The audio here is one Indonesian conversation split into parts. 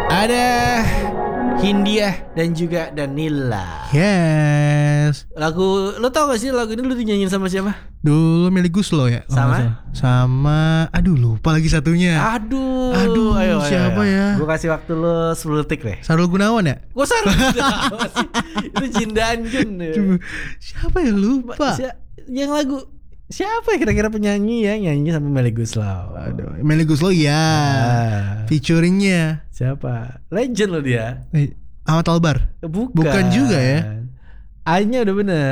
Ada Hindia dan juga Danila. Yes. Lagu, lo tau gak sih lagu ini lu dinyanyiin sama siapa? Dulu Melly Goeslaw ya. Sama aduh lupa lagi satunya. Aduh, ayo, siapa ya? Gue kasih waktu lo 10 detik deh. Sarul Gunawan ya? Gue Sarul Gunawan sih. Itu Jin Dan Jun ya. Siapa ya, lupa. Yang lagu siapa ya kira-kira penyanyi ya nyanyi sama Melly Goeslaw? Aduh, Melly Goeslaw ya. Featuringnya siapa? Legend loh dia. Ahmad Albar. Bukan juga ya. A-nya udah bener.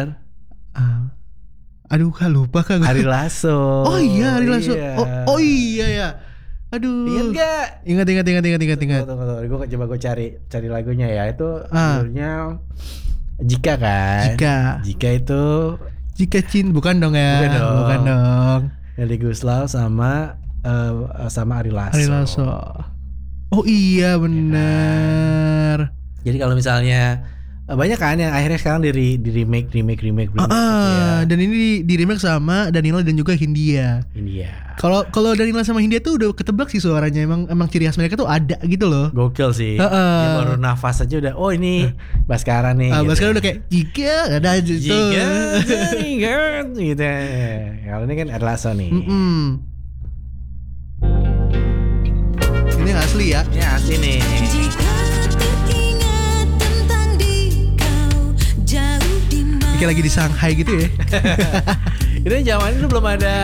Aduh lupa kak. Ari Lasso. Oh iya Ari Lasso. Iya. Oh iya ya. Aduh. Ingat gak? Ingat. Tunggu. Gue cari lagunya ya. Itu judulnya Jika kan. Jika itu bukan dong ya. Bukan dong. Melly Goeslaw sama Ari Lasso. Oh iya benar. Jadi kalau misalnya banyak kan yang akhirnya sekarang di remake ya. Dan ini di remake sama Danila dan juga Hindia. Kalau Danila sama Hindia tuh udah ketebak sih suaranya, emang ciri khas mereka tuh ada gitu loh. Gokil sih. Ya baru nafas aja udah. Oh ini Baskara nih. Gitu. Baskara udah kayak jika ada gitu. Jika gitu. Kalau ini kan Ari Lasso nih. Ini asli ya. Ini asli nih. Kayak lagi di Shanghai gitu ya. Ini zaman itu belum ada